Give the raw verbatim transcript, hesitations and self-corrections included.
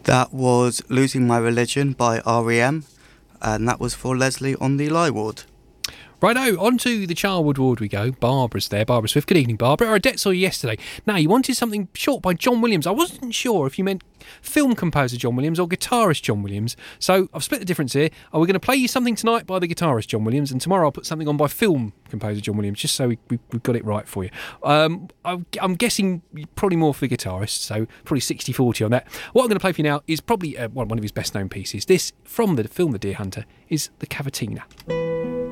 That was Losing My Religion by R E M, and that was for Leslie on the Lie Ward. Righto, on to the Charwood Ward we go. Barbara's there. Barbara Swift. Good evening, Barbara. I debt saw you yesterday. Now, you wanted something short by John Williams. I wasn't sure if you meant film composer John Williams or guitarist John Williams. So I've split the difference here. Are we going to play you something tonight by the guitarist John Williams, and tomorrow I'll put something on by film composer John Williams, just so we, we, we've got it right for you. Um, I'm, I'm guessing probably more for the guitarist, so probably sixty forty on that. What I'm going to play for you now is probably uh, one, one of his best-known pieces. This, from the film The Deer Hunter, is the Cavatina.